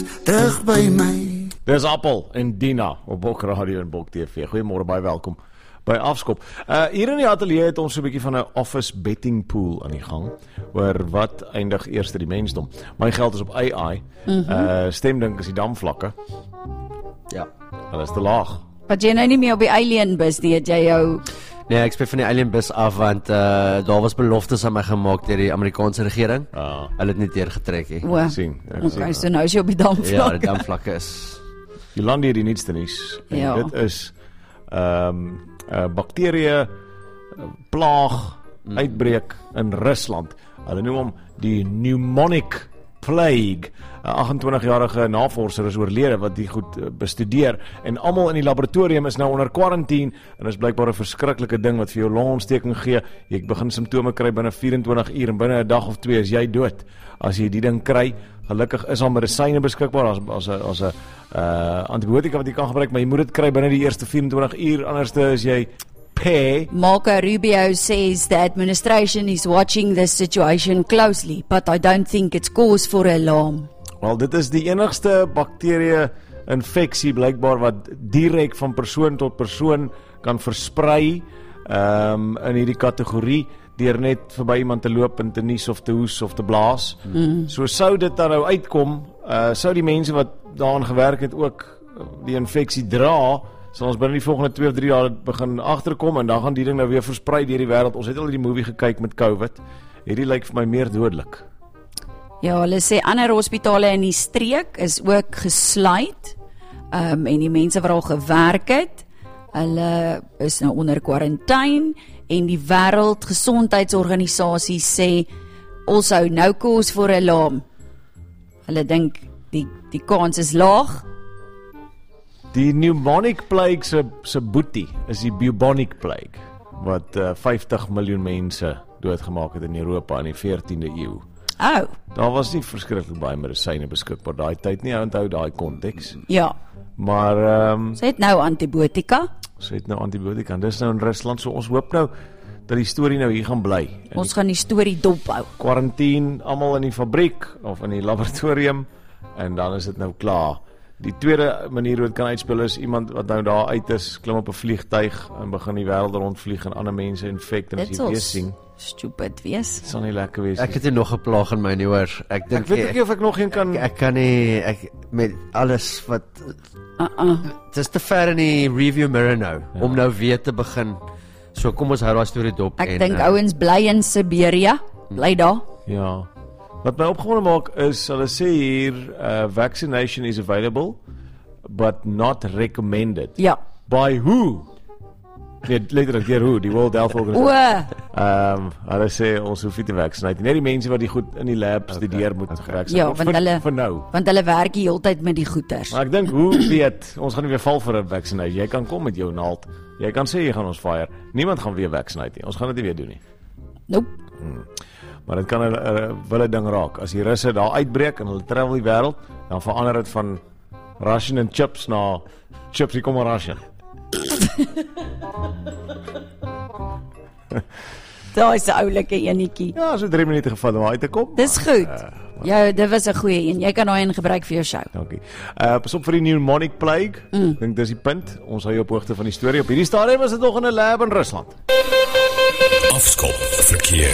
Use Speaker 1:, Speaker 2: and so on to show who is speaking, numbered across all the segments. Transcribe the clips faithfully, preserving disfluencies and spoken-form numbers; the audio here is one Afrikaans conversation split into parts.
Speaker 1: Terug by my.
Speaker 2: Dis Appel en Dina op Bok Radio en Bok T V. Goeiemôre, baie welkom by Afskop. Uh, hier in die ateljee het ons so 'n bietjie van 'n office betting pool aan die gang, oor wat eindig eerste die mensdom. My geld is op A I. Mm-hmm. uh, Stemdink is die damvlakke.
Speaker 3: Ja.
Speaker 2: Dat is te laag.
Speaker 4: Wat jy nou nie meer op die alien bus nie, het jy jou...
Speaker 3: Nee, ek speel van die alien bus af, want uh, daar was beloftes aan my gemaak deur die Amerikaanse regering.
Speaker 2: Ah.
Speaker 3: Hulle het nie deurgetrek nie.
Speaker 4: O,
Speaker 2: sien, ek
Speaker 4: okay,
Speaker 2: sien.
Speaker 4: so nou is jy op die damvlakke.
Speaker 3: Ja, die damvlakke is...
Speaker 2: Jolande hier die nuutste nuus. En
Speaker 4: Ja.
Speaker 2: dit is um, uh, bakterieë plaag mm. uitbreek in Rusland. Hulle noem hom die pneumonic plague. 'n agt-en-twintig-jarige navorser is oorlede wat die goed bestudeer, en almal in die laboratorium is nou onder quarantine, en is blykbaar 'n verskriklike ding wat vir jou longontsteking gee. Jy begin simptome kry binne vyf-en-twintig uur en binne 'n dag of twee is jy dood as jy die ding kry. Gelukkig is al medisyne beskikbaar as as 'n as 'n uh, antibiotika wat jy kan gebruik, maar jy moet dit kry binne die eerste vyf-en-twintig uur, anders is jy pay.
Speaker 4: Marco Rubio says the administration is watching this situation closely, but I don't think it's cause for alarm.
Speaker 2: Wel, dit is die enigste bakterie-infeksie blykbaar wat direk van persoon tot persoon kan versprei um, in hierdie kategorie, deur net verby iemand te loop en te nies of te hoes of te blaas. Mm. So sou dit dan nou uitkom, uh, sou die mense wat daaraan gewerk het ook die infeksie dra, sal ons binne die volgende twee of drie dae begin agterkom, en dan gaan die ding nou weer versprei deur die wêreld. Ons het al die movie gekyk met COVID. Hierdie lyk vir my meer dodelik.
Speaker 4: Ja, hulle sê ander hospitale in die streek is ook gesluit, um, en die mense wat al gewerk het, hulle is nou onder kwarantyne, en die Wêreldgesondheidsorganisasie sê also no cause for alarm. Hulle dink die die kans is laag.
Speaker 2: Die pneumonic plague se se boetie is die bubonic plague wat uh, vyftig miljoen mense doodgemaak het in Europa in die veertiende eeu.
Speaker 4: Oh,
Speaker 2: Daar was nie verskriklik baie medisyne beskikbaar daai tyd nie, onthou daai konteks.
Speaker 4: ja.
Speaker 2: Maar ehm um,
Speaker 4: Sy het nou antibiotika.
Speaker 2: sy het nou antibiotika. Dis nou in Rusland, so ons hoop nou dat die storie nou hier gaan bly. En
Speaker 4: Ons gaan die storie dophou.
Speaker 2: Quarantine, almal in die fabriek of in die laboratorium, en dan is dit nou klaar. Die tweede manier hoe dit kan uitspeel is iemand wat nou daar uit is, klim op 'n vliegtuig en begin die wêreld rondvlieg en ander mense infek, en as
Speaker 4: Dit
Speaker 2: jy weer
Speaker 4: sal
Speaker 2: sien,
Speaker 4: stupid wees.
Speaker 2: dit sal nie lekker wees
Speaker 3: Ek
Speaker 2: nie.
Speaker 3: het hier nog 'n plaag in my nie, hoor. Ek dink
Speaker 2: Ek weet ek nie of ek nog een kan.
Speaker 3: ek, ek kan nie ek met alles wat
Speaker 4: Uh-uh.
Speaker 3: dit is te ver in die review mirror nou ja. om nou weer te begin. So kom ons hou daai storie dop.
Speaker 4: Ek
Speaker 3: en,
Speaker 4: dink
Speaker 3: uh,
Speaker 4: ouens bly in Siberia, bly daar.
Speaker 2: Ja. Wat my opgewonde maak is, hulle sê hier, uh, vaccination is available, but not recommended.
Speaker 4: Ja.
Speaker 2: By who? Nee, letterlik deur who? Die World Health
Speaker 4: O,
Speaker 2: Organization. Ehm, um, hulle sê ons hoef nie te vaccinate. Net die mense wat die goed in die labs okay. die deur moet okay. gevaccineer.
Speaker 4: ja, want hulle
Speaker 2: vir nou.
Speaker 4: want hulle werk die hele tyd met die goeters.
Speaker 2: Maar ek dink hoe weet, ons gaan nie weer val vir 'n vaccination. Jy kan kom met jou naald. Jy kan sê jy gaan ons fire. Niemand gaan weer vaccinate nie. Ons gaan dit nie weer doen nie.
Speaker 4: Nope.
Speaker 2: Hmm. Maar dit kan 'n uh, wille ding raak. As die Russe daar uitbreek en hulle travel die wêreld, dan verander dit van Russian and chips na chips die kom maar Russian.
Speaker 4: Daai is 'n oulike enetjie.
Speaker 2: Ja, so drie minute gevat om uit te kom.
Speaker 4: Dis goed. Ja, dit was 'n goeie een. Jy kan daai een gebruik vir jou show.
Speaker 2: Dankie. Uh pas op vir die pneumonic plague. Mm. Dink dis die punt. Ons hou jou op hoogte van die storie. Op hierdie stadium was dit nog in 'n lab in Rusland.
Speaker 5: Afskop verkeer.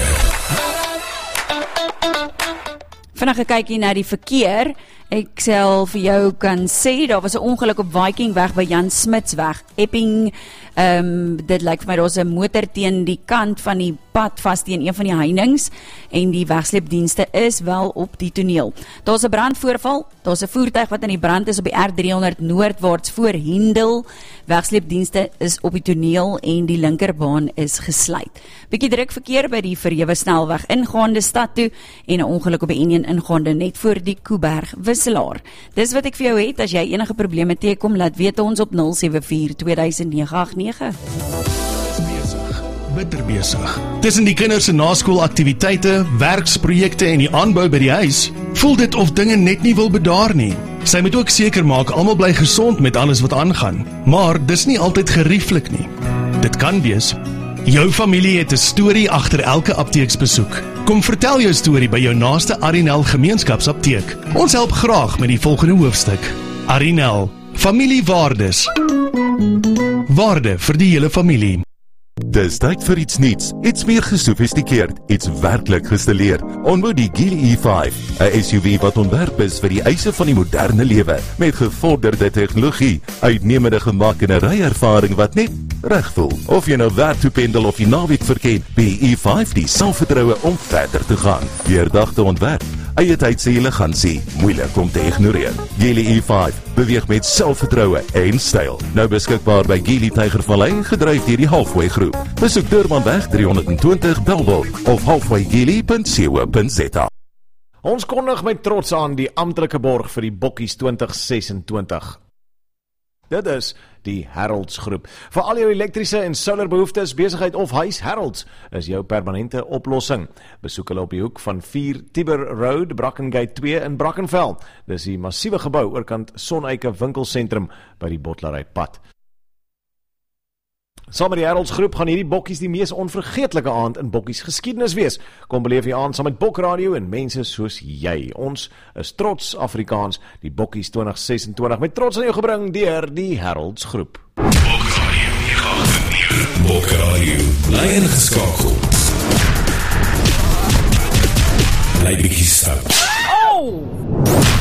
Speaker 4: Vinnig 'n kykie na die verkeer. Ek sal vir jou kan sê daar was 'n ongeluk op Vikingweg by Jan Smitsweg, Epping. Ehm um, dit lyk vir my daar's 'n motor teen die kant van die pad vas teen een van die heininge, en die wegsleepdienste is wel op die toneel. Daar's 'n brandvoorval. Daar's 'n voertuig wat in die brand is op die R driehonderd noordwaarts voor Hendel. Wegsleepdienste is op die toneel en die linkerbaan is gesluit. Bietjie druk verkeer by die Verhewe snelweg ingaande stad toe, en 'n ongeluk op die N een ingaande net voor die Kuiberg wisselaar. Dis wat ek vir jou het. As jy enige probleme teekom, laat weet ons op nul sewe vier twee nege agt nege.
Speaker 5: Besig, bitter besig. Tussen die kinders se naskoolaktiwiteite, werksprojekte en die aanbou by die huis, voel dit of dinge net nie wil bedaar nie. Sy moet ook seker maak almal bly gesond met alles wat aangaan, maar dis nie altyd gerieflik nie. Dit kan wees Jou familie het 'n storie agter elke apteeksbesoek. Kom vertel jou storie by jou naaste Arinel gemeenskapsapteek. Ons help graag met die volgende hoofstuk. Arinel, familiewaardes. Waarde vir die hele familie.
Speaker 6: Dis tyd vir iets nuuts, iets meer gesofistikeerd, iets werklik gestileerd. Ontmoet die Geely E vyf, 'n S U V wat ontwerp is vir die eise van die moderne lewe, met gevorderde tegnologie, uitnemende gemak en 'n ryervaring wat net reg voel. Of jy nou werk toe pendel of die naweek verken, bied E vyf die selfvertroue om verder te gaan. Deurdagte ontwerp, eie tyd se elegansie, moeilik om te ignoreer. Geely E vyf beweeg met selfvertroue en styl. Nou beskikbaar by Geely Tygervallei, gedryf deur die Halfway Groep. Besoek Durbanweg drie honderd twintig Bellville of halfway geely punt co punt za.
Speaker 2: Ons kondig met trots aan die amptelike borg vir die Bokkies twintig sesentwintig. Dit is die Heralds Groep. Vir al jou elektriese en solar behoeftes, besigheid of huis, Heralds is jou permanente oplossing. Besoek hulle op die hoek van vier Tiber Road, Brackengate twee in Brackenfell. Dis die massiewe gebou oorkant Sonneike winkelsentrum by die Bottlery pad. Saam met die Heralds Groep gaan hierdie Bokkies die mees onvergeetlike aand in Bokkies geskiedenis wees. Kom beleef die aand saam met Bokradio en mense soos jy. Ons is trots Afrikaans, die Bokkies twintig sesentwintig, met trots aan jou gebring deur die Heralds Groep.
Speaker 7: Bokradio, Bokradio, bly ingeskakel. Bly bietjie stout.
Speaker 4: Oh!